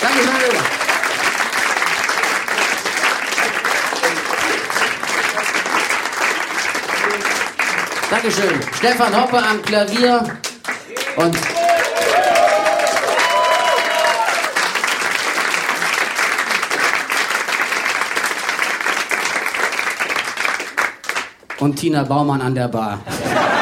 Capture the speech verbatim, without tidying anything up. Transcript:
Danke, danke. Dankeschön. Stefan Hoppe am Klavier und und Tina Baumann an der Bar.